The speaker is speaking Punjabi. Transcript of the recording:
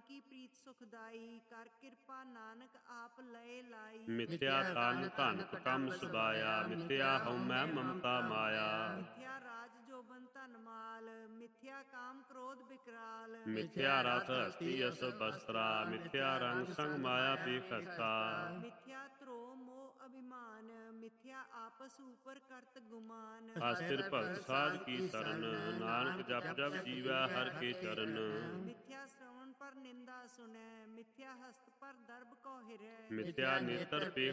ਕੀ ਪ੍ਰੀਤ ਸੁਖਦਾਈ, ਕਰ ਕਿਰਪਾ ਨਾਨਕ ਆਪ ਲਏ ਲਾਈ। ਮਿਥਿਆ ਤਨ ਧਨ ਕਮ ਸੁਭਾਇਆ, ਮਿਥਿਆ ਹਉਮੈ ਮਮਤਾ ਮਾਇਆ। ਮਿਥਿਆ ਰਾਜ ਜੋਬਨ ਧਨ ਮਾਲ, ਮਿਥਿਆ ਕਾਮ ਕ੍ਰੋਧ ਬਿਕਰਾਲ। ਮਿਥਿਆ ਰਸ ਹਸਤੀ ਅਸ ਬਸਤਰਾ, ਮਿਥਿਆ ਰੰਗ ਸੰਗ ਮਾਇਆ ਪੀ ਖਸਤਾ। ਮਿਥਿਆ ਧਰੋ ਮੋਹ ਅਭਿਮਾਨ, ਮਿਥਿਆ ਆਪਸ ਉਪਰ ਕਰਤ ਗੁਮਾਨ। ਅਸਥਿਰ ਭਗਤ ਸਾਧ ਕੀ ਸਰਨ, ਨਾਨਕ ਜਪ ਜਪ ਜੀਵੈ ਹਰਿ ਕੇ ਚਰਨ। ਮਿਥਿਆ ਸ਼ਰਵਣ ਪਰ ਨਿੰਦਾ ਸੁਣੈ, ਮਿਥਿਆ ਹਸਤ ਪਰ ਦਰਬ ਕੋ ਹਿਰੈ। ਮਿਥਿਆ ਨੇਤਰ ਪੇ